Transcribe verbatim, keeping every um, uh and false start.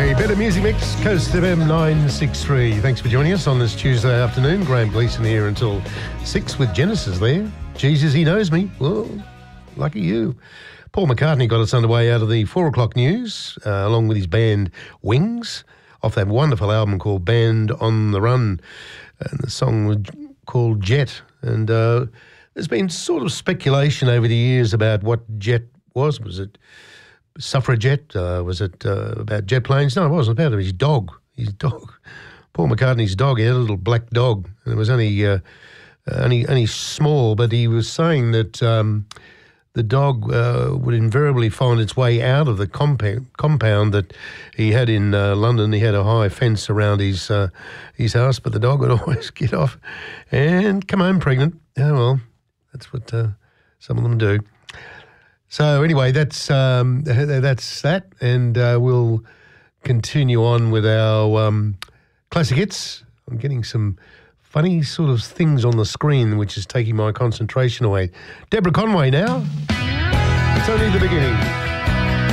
Hey, better music mix, Coast F M nine sixty-three. Thanks for joining us on this Tuesday afternoon. Graham Gleeson here until six with Genesis there. Jesus, he knows me. Well, lucky you. Paul McCartney got us underway out of the four o'clock news, uh, along with his band Wings, off that wonderful album called Band on the Run. And the song was called Jet. And uh, there's been sort of speculation over the years about what Jet was. Was it suffragette? Uh, was it uh, about jet planes? No, it wasn't about him. His dog. His dog. Paul McCartney's dog. He had a little black dog. And it was only uh, only only small, but he was saying that um, the dog uh, would invariably find its way out of the compound compound that he had in uh, London. He had a high fence around his uh, his house, but the dog would always get off and come home pregnant. Oh, well, that's what uh, some of them do. So anyway, that's um, that's that, and uh, we'll continue on with our um, classic hits. I'm getting some funny sort of things on the screen, which is taking my concentration away. Deborah Conway now. It's only the beginning.